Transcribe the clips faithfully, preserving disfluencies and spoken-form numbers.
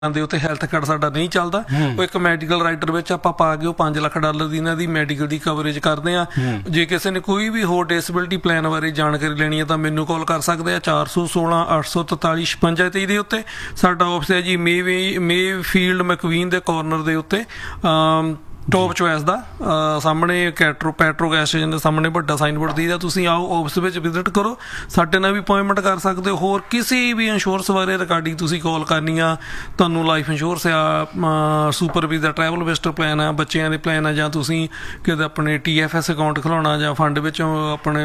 ਦੇ ਉੱਤੇ health card ਸਾਡਾ ਨਹੀਂ ਚੱਲਦਾ, ਉਹ ਇੱਕ ਮੈਡੀਕਲ ਰਾਈਟਰ ਵਿੱਚ ਆਪਾਂ ਪਾ ਕੇ ਉਹ ਪੰਜ ਲੱਖ ਡਾਲਰ ਦੀ ਇਹਨਾਂ ਦੀ ਮੈਡੀਕਲ ਦੀ ਕਵਰੇਜ ਕਰਦੇ ਆ। ਜੇ ਕਿਸੇ ਨੇ ਕੋਈ ਵੀ ਹੋਰ ਡਿਸੇਬਿਲਿਟੀ ਪਲਾਨ ਬਾਰੇ ਜਾਣਕਾਰੀ ਲੈਣੀ ਹੈ ਤਾਂ ਮੈਨੂੰ ਕਾਲ ਕਰ ਸਕਦੇ ਆ ਚਾਰ ਸੌ ਸੋਲਾਂ ਅੱਠ ਸੌ ਤਰਤਾਲੀ ਛਪੰਜਾ ਤੇਈ ਦੇ ਉੱਤੇ। ਸਾਡਾ ਆਫਿਸ ਹੈ ਜੀ ਮੇ ਮੇ ਫੀਲਡ ਮੈਕਵੀਨ ਦੇ ਕਾਰਨਰ ਦੇ ਉੱਤੇ, ਟੋਪ ਚੋਇਸ ਦਾ ਸਾਹਮਣੇ ਕੈਟਰੋ ਪੈਟਰੋ ਗੈਸ ਸਟੇਸ਼ਨ ਦੇ ਸਾਹਮਣੇ ਵੱਡਾ ਸਾਈਨ ਬੋਰਡ ਦੀਦਾ। ਤੁਸੀਂ ਆਓ ਆਫਿਸ ਵਿੱਚ ਵਿਜ਼ਿਟ ਕਰੋ, ਸਾਡੇ ਨਾਲ ਵੀ ਅਪੁਆਇੰਟਮੈਂਟ ਕਰ ਸਕਦੇ ਹੋ। ਹੋਰ ਕਿਸੇ ਵੀ ਇੰਸ਼ੋਰੈਂਸ ਬਾਰੇ ਰਿਗਾਰਡਿੰਗ ਤੁਸੀਂ ਕਾਲ ਕਰਨੀ ਆ, ਤੁਹਾਨੂੰ ਲਾਈਫ ਇੰਸ਼ੋਰੈਂਸ ਆ, super visa travel visitor plan ਆ, ਬੱਚਿਆਂ ਦੇ ਪਲਾਨ ਆ, ਜਾਂ ਤੁਸੀਂ ਕਿਤੇ ਆਪਣੇ ਟੀ ਐਫ ਐਸ ਅਕਾਊਂਟ ਖੁਲਾਉਣਾ ਜਾਂ ਫੰਡ ਵਿੱਚੋਂ ਆਪਣੇ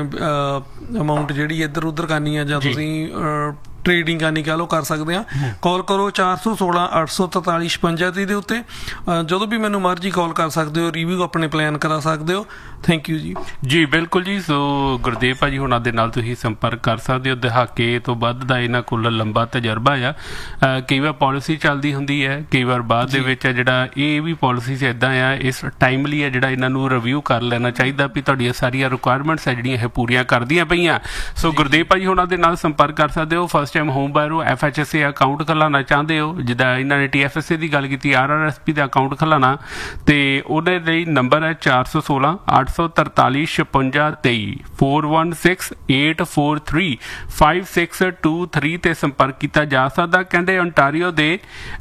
ਅਮਾਊਂਟ ਜਿਹੜੀ ਇੱਧਰ ਉੱਧਰ ਕਰਨੀ ਆ, ਜਾਂ ਤੁਸੀਂ ਟ੍ਰੇਡਿੰਗ ਕਰਨੀ ਕਹਿ ਲਓ, ਕਰ ਸਕਦੇ ਹਾਂ। ਕਾਲ ਕਰੋ ਚਾਰ ਸੌ ਸੋਲਾਂ ਅੱਠ ਸੌ ਤਰਤਾਲੀ ਛਪੰਜਾ ਤੀਹ ਦੇ ਉੱਤੇ। ਜਦੋਂ ਵੀ ਮੈਨੂੰ ਮਰਜ਼ੀ ਕਾਲ ਕਰ ਸਕਦੇ ਹੋ, ਰਿਵਿਊ ਆਪਣੇ ਪਲਾਨ ਕਰਾ ਸਕਦੇ ਹੋ। ਥੈਂਕ ਯੂ ਜੀ। ਜੀ ਬਿਲਕੁਲ ਜੀ। ਸੋ ਗੁਰਦੇਵ ਭਾਜੀ ਹੁਣਾਂ ਦੇ ਨਾਲ ਤੁਸੀਂ ਸੰਪਰਕ ਕਰ ਸਕਦੇ ਹੋ। ਦਹਾਕੇ ਤੋਂ ਵੱਧ ਦਾ ਇਹਨਾਂ ਕੋਲ ਲੰਬਾ ਤਜਰਬਾ ਆ। ਕਈ ਵਾਰ ਪੋਲਿਸੀ ਚੱਲਦੀ ਹੁੰਦੀ ਹੈ, ਕਈ ਵਾਰ ਬਾਅਦ ਦੇ ਵਿੱਚ ਜਿਹੜਾ ਇਹ ਵੀ ਪੋਲਿਸੀਜ਼ ਇੱਦਾਂ ਆ, ਇਸ ਟਾਈਮਲੀ ਆ ਜਿਹੜਾ ਇਹਨਾਂ ਨੂੰ ਰਿਵਿਊ ਕਰ ਲੈਣਾ ਚਾਹੀਦਾ ਵੀ ਤੁਹਾਡੀਆਂ ਸਾਰੀਆਂ ਰਿਕੁਆਇਰਮੈਂਟਸ ਹੈ ਜਿਹੜੀਆਂ ਇਹ ਪੂਰੀਆਂ ਕਰਦੀਆਂ ਪਈਆਂ। ਸੋ ਗੁਰਦੇਵ ਭਾਜੀ ਹੁਣਾਂ ਦੇ ਨਾਲ ਸੰਪਰਕ ਕਰ ਸਕਦੇ ਹੋ। ਫਸਟ ਟਾਈਮ ਹੋਮ ਬਾਇਰ ਹੋ, F H S A account ਖੁਲਾਉਣਾ ਚਾਹੁੰਦੇ ਹੋ, ਜਿੱਦਾਂ ਇਹਨਾਂ ਨੇ ਟੀ ਐਫ ਐਸ ਏ ਦੀ ਗੱਲ ਕੀਤੀ, ਆਰ ਆਰ ਐਸ ਪੀ ਦਾ ਅਕਾਊਂਟ ਖੁਲਾਉਣਾ, ਤੇ ਉਹਦੇ ਲਈ ਨੰਬਰ ਹੈ ਚਾਰ ਸੌ ਸੋਲਾਂ ਅੱਠ ਸੌ ਤਰਤਾਲੀ ਛਪੰਜਾ ਤੇਈ four one six eight four three five six two three ਤੇ ਸੰਪਰਕ ਕੀਤਾ ਜਾ ਸਕਦਾ। ਕਹਿੰਦੇ ਓਨਟਾਰੀਓ ਦੇ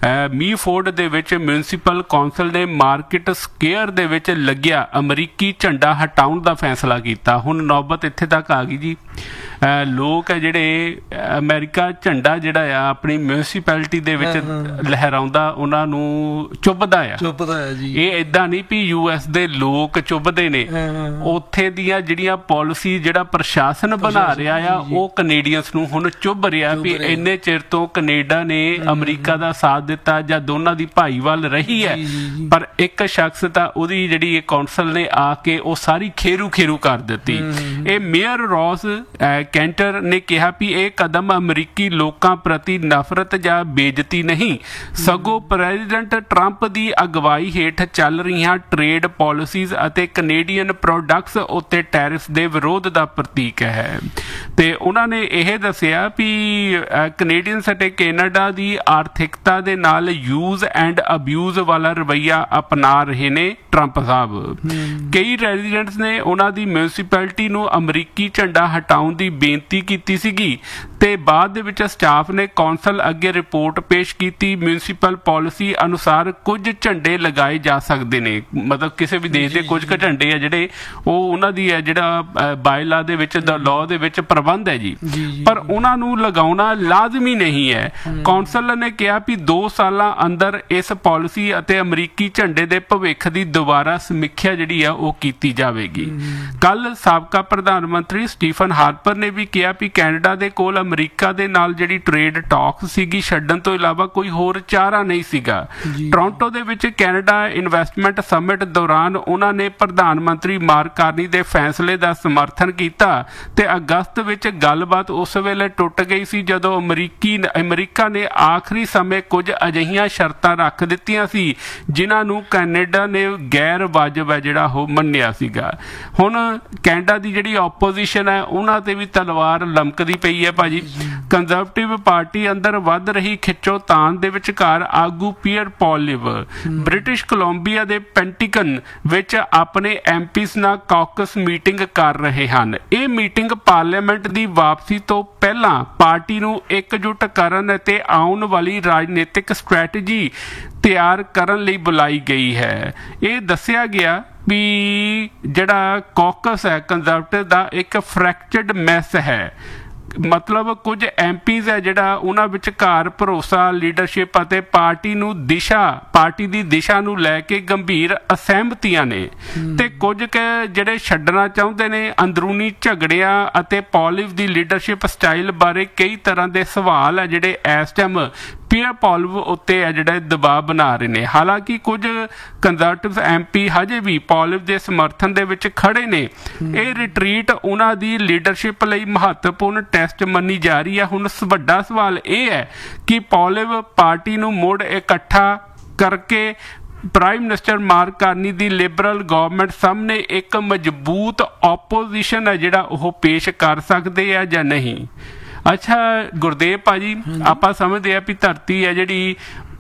ਮੀਫੋਰਡ ਦੇ ਵਿੱਚ ਮਿਊਨਿਸਪਲ ਕੌਂਸਲ ਨੇ ਮਾਰਕੀਟ ਸਕੁਏਅਰ ਦੇ ਵਿੱਚ ਲੱਗਿਆ ਅਮਰੀਕੀ ਝੰਡਾ ਹਟਾਉਣ ਦਾ ਫੈਸਲਾ ਕੀਤਾ। ਹੁਣ ਨੌਬਤ ਇੱਥੇ ਤੱਕ ਆ ਗਈ ਜੀ। ਲੋਕ ਹੈ ਜਿਹੜੇ ਅਮਰੀਕਾ ਝੰਡਾ ਜਿਹੜਾ ਆ ਆਪਣੀ ਮਿਊਨਿਸਪੈਲਿਟੀ ਦੇ ਵਿੱਚ ਲਹਿਰਾਉਂਦਾ, ਉਹਨਾਂ ਨੂੰ ਚੁੱਭਦਾ ਆ। ਚੁੱਭਦਾ ਹੈ ਜੀ। ਇਹ ਏਦਾਂ ਨਹੀਂ ਵੀ ਯੂ ਐਸ ਦੇ ਲੋਕ ਚੁੱਭਦੇ ਨੇ, ਉੱਥੇ ਦੀਆਂ ਜਿਹੜੀਆਂ ਪਾਲਿਸੀ ਜਿਹੜਾ ਪ੍ਰਸ਼ਾਸਨ ਬਣਾ ਰਿਹਾ ਆ, ਉਹ ਕੈਨੇਡੀਅਨਸ ਨੂੰ ਹੁਣ ਚੁੱਭ ਰਿਹਾ ਵੀ ਇੰਨੇ ਚਿਰ ਤੋਂ ਕੈਨੇਡਾ ਨੇ ਅਮਰੀਕਾ ਦਾ ਸਾਥ ਦਿੱਤਾ ਜਾਂ ਦੋਨਾਂ ਦੀ ਭਾਈਵਾਲ ਰਹੀ ਹੈ, ਪਰ ਇੱਕ ਸ਼ਖਸ ਤਾਂ ਉਹਦੀ ਜਿਹੜੀ ਕੌਂਸਲ ਨੇ ਆ ਕੇ ਉਹ ਸਾਰੀ ਖੇਰੂ ਖੇਰੂ ਕਰ ਦਿੱਤੀ। ਇਹ ਮੇਅਰ ਰੌਸ ਕੈਂਟਰ ਨੇ ਕਿਹਾ ਵੀ ਇਹ ਕਦਮ ਅਮਰੀਕੀ ਲੋਕਾਂ ਪ੍ਰਤੀ ਨਫ਼ਰਤ ਜਾਂ ਬੇਇੱਜ਼ਤੀ ਨਹੀਂ, ਸਗੋਂ ਪ੍ਰੈਜ਼ੀਡੈਂਟ ਟਰੰਪ ਦੀ ਅਗਵਾਈ ਹੇਠ ਚੱਲ ਰਹੀਆਂ ਟ੍ਰੇਡ ਪਾਲਿਸੀਜ਼ ਅਤੇ ਕੈਨੇਡੀਅਨ ਪ੍ਰੋਡਕਟਸ ਉੱਤੇ ਟੈਰਿਫ ਦੇ ਵਿਰੋਧ ਦਾ ਪ੍ਰਤੀਕ ਹੈ। ਤੇ ਉਹਨਾਂ ਨੇ ਇਹ ਦੱਸਿਆ ਵੀ ਕੈਨੇਡੀਅਨਸ ਅਤੇ ਕੈਨੇਡਾ ਦੀ ਆਰਥਿਕਤਾ ਦੇ ਨਾਲ ਯੂਜ਼ ਐਂਡ ਅਬਿਊਜ਼ ਵਾਲਾ ਰਵੱਈਆ ਅਪਣਾ ਰਹੇ ਨੇ ਟਰੰਪ ਸਾਹਿਬ। ਕਈ ਰੈਜ਼ੀਡੈਂਟਸ ਨੇ ਉਹਨਾਂ ਦੀ ਮਿਊਨਿਸਪੈਲਿਟੀ ਨੂੰ ਅਮਰੀਕੀ ਝੰਡਾ ਹਟਾਉਣ ਦੀ ਬੇਨਤੀ ਕੀਤੀ ਸੀਗੀ, ਤੇ ਬਾਅਦ ਦੇ ਵਿੱਚ ਸਟਾਫ ਨੇ ਕੌਂਸਲ ਅੱਗੇ ਰਿਪੋਰਟ ਪੇਸ਼ ਕੀਤੀ। ਮਿਊਨਿਸਪਲ ਪਾਲਿਸੀ ਅਨੁਸਾਰ ਕੁਝ ਝੰਡੇ ਲਗਾਏ ਜਾ ਸਕਦੇ ਨੇ, ਮਤਲਬ ਕਿਸੇ ਵੀ ਦੇਸ਼ ਦੇ ਕੁਝ ਕੁ ਝੰਡੇ ਆ ਜਿਹੜੇ ਉਹ ਉਹਨਾਂ ਦੀ ਹੈ ਜਿਹੜਾ ਬਾਇਲਾ ਦੇ ਵਿੱਚ ਲਾਅ ਦੇ ਵਿੱਚ ਪ੍ਰਬੰਧ ਹੈ ਜੀ, ਪਰ ਉਹਨਾਂ ਨੂੰ ਲਗਾਉਣਾ ਲਾਜ਼ਮੀ ਨਹੀਂ ਹੈ। ਕੌਂਸਲ ਨੇ ਕਿਹਾ ਵੀ ਦੋ ਸਾਲਾਂ ਅੰਦਰ ਇਸ ਪਾਲਿਸੀ ਅਤੇ ਅਮਰੀਕੀ ਝੰਡੇ ਦੇ ਭਵਿੱਖ ਦੀ ਦੁਬਾਰਾ ਸਮੀਖਿਆ ਜਿਹੜੀ ਆ ਉਹ ਕੀਤੀ ਜਾਵੇਗੀ। ਕੱਲ ਸਾਬਕਾ ਪ੍ਰਧਾਨ ਮੰਤਰੀ ਸਟੀਫਨ ਹਾਰਪਰ ਨੇ ਵੀ ਕਿਹਾ ਵੀ ਕੈਨੇਡਾ ਦੇ ਕੋਲ ਅਮਰੀਕਾ ਦੇ ਨਾਲ ਜਿਹੜੀ ਟ੍ਰੇਡ ਟਾਕ ਸੀਗੀ ਛੱਡਣ ਤੋਂ ਇਲਾਵਾ ਕੋਈ ਹੋਰ ਚਾਰਾ ਨਹੀਂ ਸੀਗਾ। ਟੋਰਾਂਟੋ ਦੇ ਵਿੱਚ ਕੈਨੇਡਾ ਇਨਵੈਸਟਮੈਂਟ ਸਮਿਟ ਦੌਰਾਨ ਉਹਨਾਂ ਨੇ ਪ੍ਰਧਾਨ ਮੰਤਰੀ ਮਾਰਕ ਕਾਰਨੀ ਦੇ ਫੈਸਲੇ ਦਾ ਸਮਰਥਨ ਕੀਤਾ, ਤੇ ਅਗਸਤ ਵਿੱਚ ਗੱਲਬਾਤ ਉਸ ਵੇਲੇ ਟੁੱਟ ਗਈ ਸੀ ਜਦੋਂ ਅਮਰੀਕੀ ਅਮਰੀਕਾ ਨੇ ਆਖਰੀ ਸਮੇਂ ਕੁਝ ਅਜਿਹੀਆਂ ਸ਼ਰਤਾਂ ਰੱਖ ਦਿੱਤੀਆਂ ਸੀ ਜਿਨ੍ਹਾਂ ਨੂੰ ਕੈਨੇਡਾ ਨੇ ਗੈਰ ਵਾਜਬ ਹੈ ਜਿਹੜਾ ਉਹ ਮੰਨਿਆ ਸੀਗਾ। ਹੁਣ ਕੈਨੇਡਾ ਦੀ ਜਿਹੜੀ ਆਪੋਜੀਸ਼ਨ ਹੈ ਉਹਨਾਂ ਤੇ ਵੀ ਤਲਵਾਰ ਲਮਕਦੀ ਪਈ ਹੈ ਭਾਜੀ। ਕੰਜ਼ਰਵੇਟਿਵ ਪਾਰਟੀ ਅੰਦਰ ਵੱਧ ਰਹੀ ਖਿੱਚੋਤਾਣ ਦੇ ਵਿਚਕਾਰ ਆਗੂ ਪੀਅਰ ਪੌਲਿਵ ਬ੍ਰਿਟਿਸ਼ ਕੋਲੰਬੀਆ ਦੇ ਪੈਂਟੀਕਨ ਵਿੱਚ ਆਪਣੇ ਐਮਪੀਸ ਨਾਲ ਕਾਕਸ ਮੀਟਿੰਗ ਕਰ ਰਹੇ ਹਨ। ਇਹ ਮੀਟਿੰਗ ਪਾਰਲੀਮੈਂਟ ਦੀ ਵਾਪਸੀ ਤੋਂ ਪਹਿਲਾਂ ਪਾਰਟੀ ਨੂੰ ਇਕਜੁੱਟ ਕਰਨ ਅਤੇ ਆਉਣ ਵਾਲੀ ਰਾਜਨੀਤਿਕ ਸਟ੍ਰੈਟਜੀ ਤਿਆਰ ਕਰਨ ਲਈ ਬੁਲਾਈ ਗਈ ਹੈ। ਇਹ ਦੱਸਿਆ ਗਿਆ ਵੀ ਜਿਹੜਾ ਕਾਕਸ ਹੈ ਕੰਜ਼ਰਵੇਟਿਵ ਦਾ ਇੱਕ ਫ੍ਰੈਕਚਰਡ ਮੈਸ ਹੈ, ਮਤਲਬ ਕੁਝ ਐਮਪੀਜ਼ ਹੈ ਜਿਹੜਾ ਉਹਨਾਂ ਵਿਚਕਾਰ ਭਰੋਸਾ, ਲੀਡਰਸ਼ਿਪ ਅਤੇ ਪਾਰਟੀ ਨੂੰ ਦਿਸ਼ਾ ਪਾਰਟੀ ਦੀ ਦਿਸ਼ਾ ਨੂੰ ਲੈ ਕੇ ਗੰਭੀਰ ਅਸਹਿਮਤੀਆਂ ਨੇ, ਤੇ ਕੁਝ ਕੁ ਜਿਹੜੇ ਛੱਡਣਾ ਚਾਹੁੰਦੇ ਨੇ। ਅੰਦਰੂਨੀ ਝਗੜਿਆਂ ਅਤੇ ਪੌਲਿਵ ਦੀ ਲੀਡਰਸ਼ਿਪ ਸਟਾਈਲ ਬਾਰੇ ਕਈ ਤਰ੍ਹਾਂ ਦੇ ਸਵਾਲ ਹੈ ਜਿਹੜੇ ਇਸ ਟਾਈਮ ਪੀਅਰ ਪੌਲਿਵ ਉੱਤੇ ਹੈ ਜਿਹੜਾ ਦਬਾਅ ਬਣਾ ਰਹੇ ਨੇ। ਹਾਲਾਂਕਿ ਕੁਝ ਕੰਜ਼ਰਵੇਟਿਵ ਐਮਪੀ ਹਜੇ ਵੀ ਪੌਲਿਵ ਦੇ ਸਮਰਥਨ ਦੇ ਵਿੱਚ ਖੜੇ ਨੇ। ਇਹ ਰਿਟਰੀਟ ਉਹਨਾਂ ਦੀ ਲੀਡਰਸ਼ਿਪ ਲਈ ਮਹੱਤਵਪੂਰਨ ਟੈਸਟ ਮੰਨੀ ਜਾ ਰਹੀ ਹੈ। ਹੁਣ ਵੱਡਾ ਸਵਾਲ ਇਹ ਹੈ ਕਿ ਪੌਲਿਵ ਪਾਰਟੀ ਨੂੰ ਮੁੜ ਇਕੱਠਾ ਕਰਕੇ ਪ੍ਰਾਈਮ ਮਿਨਿਸਟਰ ਮਾਰਕ ਕਾਰਨੀ ਦੀ ਲਿਬਰਲ ਗਵਰਨਮੈਂਟ ਸਾਹਮਣੇ ਇੱਕ ਮਜ਼ਬੂਤ ਆਪੋਜੀਸ਼ਨ ਹੈ ਜਿਹੜਾ ਉਹ ਪੇਸ਼ ਕਰ ਸਕਦੇ ਆ ਜਾਂ ਨਹੀਂ। ਅੱਛਾ ਗੁਰਦੇਵ ਭਾਜੀ, ਆਪਾਂ ਸਮਝਦੇ ਆ ਵੀ ਧਰਤੀ ਹੈ ਜਿਹੜੀ